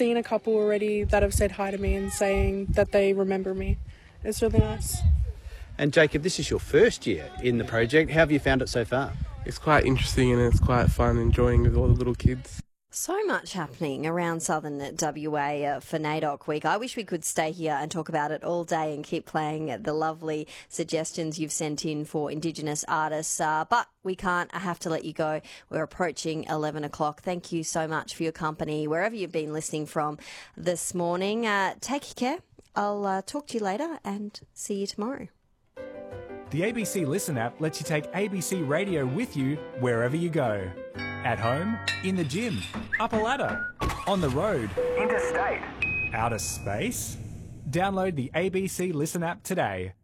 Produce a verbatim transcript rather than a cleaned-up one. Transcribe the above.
seen a couple already that have said hi to me and saying that they remember me. It's really nice. And Jacob, this is your first year in the project. How have you found it so far? It's quite interesting and it's quite fun enjoying with all the little kids. So much happening around southern W A uh, for NAIDOC Week. I wish we could stay here and talk about it all day and keep playing the lovely suggestions you've sent in for Indigenous artists, uh, but we can't. I have to let you go. We're approaching eleven o'clock. Thank you so much for your company, wherever you've been listening from this morning. Uh, take care. I'll uh, talk to you later and see you tomorrow. The A B C Listen app lets you take A B C Radio with you wherever you go. At home, in the gym, up a ladder, on the road, interstate, outer space. Download the A B C Listen app today.